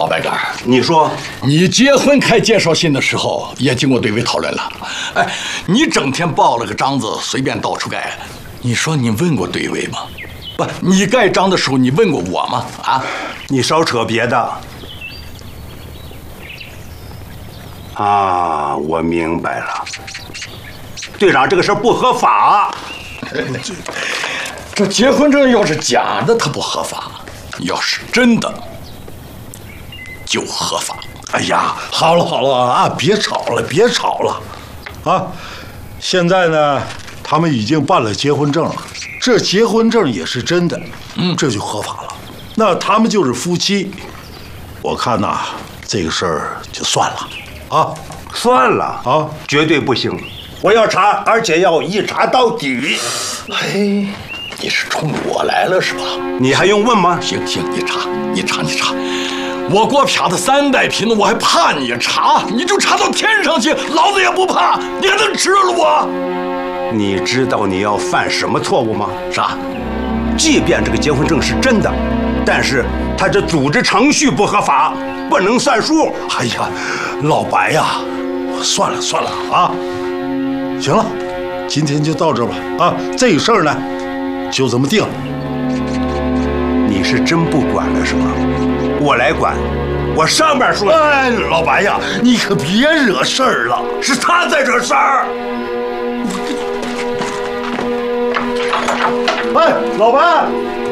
老白干， 你说你结婚开介绍信的时候也经过对委讨论了。哎，你整天报了个章子，随便到处盖，你说你问过对委吗？不，你盖章的时候你问过我吗？啊， 你少扯别的。啊，我明白了，队长这个事儿不合法。 这结婚证要是假的，它不合法；要是真的，就合法。 哎呀，好了好了啊，别吵了，别吵了，啊！现在呢，他们已经办了结婚证了，这结婚证也是真的，这就合法了。那他们就是夫妻，我看呐，这个事儿就算了，啊， 算了啊， 绝对不行！我要查，而且要一查到底。 嘿，你是冲我来了是吧？ 你还用问吗？ 行，你查。我国撇子300品，我还怕你查？你就查到天上去，老子也不怕，你还能吃了我？ 你知道你要犯什么错误吗？ 啥？ 即便这个结婚证是真的，但是他这组织程序不合法，不能算数。 哎呀，老白呀，算了啊，行了，今天就到这吧。啊，这个事儿呢，就这么定了。 你是真不管了是吧？我来管，我上面说。 哎，老白呀，你可别惹事儿了， 是他在惹事儿。 哎，老白，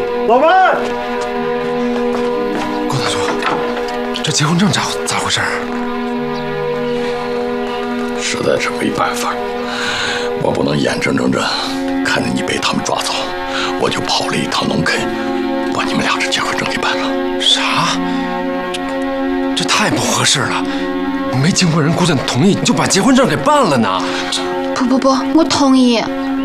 郭大叔，这结婚证咋回事？ 实在是没办法，我不能眼睁睁着看着你被他们抓走，我就跑了一趟农垦，把你们俩这结婚证给办了。 啥？这太不合适了！没经过人姑娘同意就把结婚证给办了呢？ 不，我同意。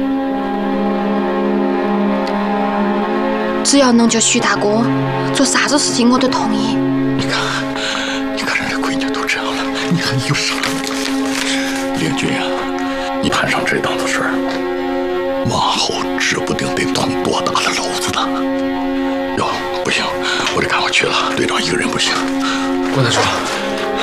只要能救徐大哥，做啥子事情我都同意。 你看人家闺女都这样了，你还有啥？令君啊，你摊上这档子事儿，往后指不定得捅多大的篓子呢。哟，不行，我得赶快去了，队长一个人不行。 郭大叔。